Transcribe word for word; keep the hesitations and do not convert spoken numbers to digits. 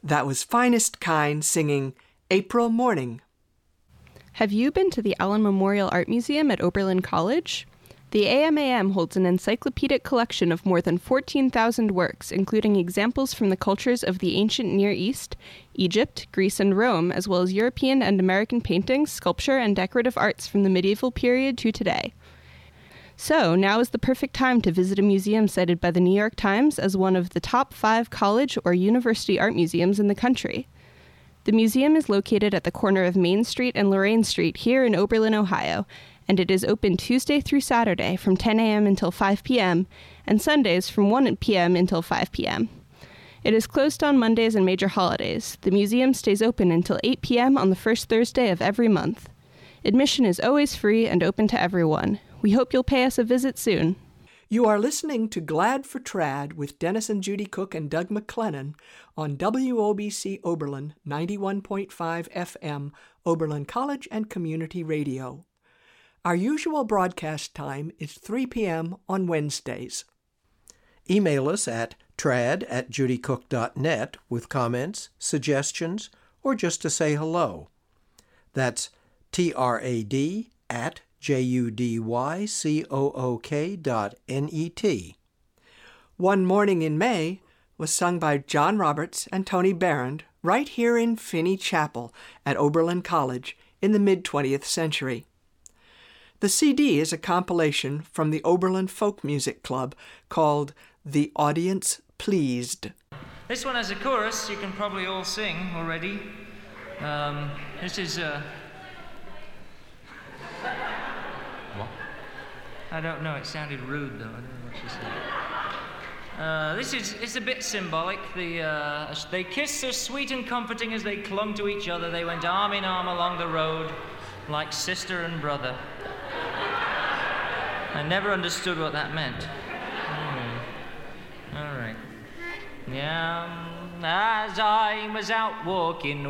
That was Finest Kind singing April Morning. Have you been to the Allen Memorial Art Museum at Oberlin College? The A M A M holds an encyclopedic collection of more than fourteen thousand works, including examples from the cultures of the ancient Near East, Egypt, Greece, and Rome, as well as European and American paintings, sculpture, and decorative arts from the medieval period to today. So, now is the perfect time to visit a museum cited by the New York Times as one of the top five college or university art museums in the country. The museum is located at the corner of Main Street and Lorraine Street here in Oberlin, Ohio, and it is open Tuesday through Saturday from ten a.m. until five p.m. and Sundays from one p.m. until five p.m. It is closed on Mondays and major holidays. The museum stays open until eight p.m. on the first Thursday of every month. Admission is always free and open to everyone. We hope you'll pay us a visit soon. You are listening to Glad for Trad with Dennis and Judy Cook and Doug McLennan on W O B C Oberlin ninety-one point five F M, Oberlin College and Community Radio. Our usual broadcast time is three p.m. on Wednesdays. Email us at trad at judycook dot net with comments, suggestions, or just to say hello. That's T R A D at J U D Y C O O K dot N E T. One Morning in May was sung by John Roberts and Tony Barrand right here in Finney Chapel at Oberlin College in the mid-twentieth century. The C D is a compilation from the Oberlin Folk Music Club called The Audience Pleased. This one has a chorus you can probably all sing already. Um, this is... Uh... What? I don't know, it sounded rude though. I don't know what she said. Uh, this is it's a bit symbolic. The, uh, they kissed so sweet and comforting as they clung to each other. They went arm in arm along the road like sister and brother. I never understood what that meant. Hmm. All right. Yeah, as I was out walking